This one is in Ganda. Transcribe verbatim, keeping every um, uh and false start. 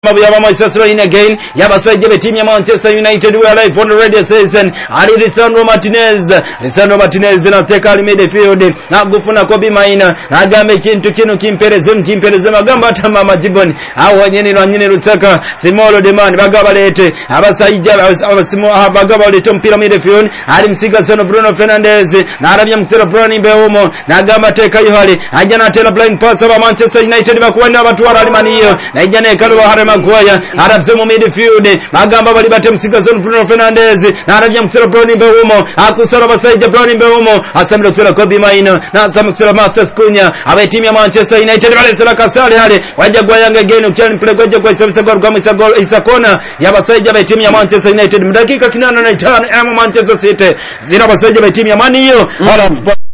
mabu yaba Manchester in again yabasajja be team ya Manchester United. We are live on the radio station. Ali Lisandro Martinez Lisandro Martinez na teka ali midfield na gufuna Kobe Maina na gambe kintu kino kimpereze kimpereze magamba atama majiboni awo nyene no nyene rutsaka Simolo Demani bagaba lete abasajja abasimo bagaba lete mpira midfield ali msiga sana Bruno Fernandes na arabya msira Brownie Mbeumo na gamba teka yohali ajana tena blind pass aba Manchester United bakwenda batwara alimaniyo na ijane kalwa hare magwaya arabsemo midfield bagamba bali bate msiga sana Bruno Fernandes na arabya msira Brownie Mbeumo akusara basajja Brownie Mbeumo asamira kusara Kobe Maina na asamira kusara Masters Kunya abe timu ya Manchester United bale sala kasale hale wajagwa yanga again ukiani play gwaje kwa service goal kwa misa goal isakona ya basajja be timu ya Manchester United mdakika kinana na tano ya Manchester City zina basajja be timu ya Man U.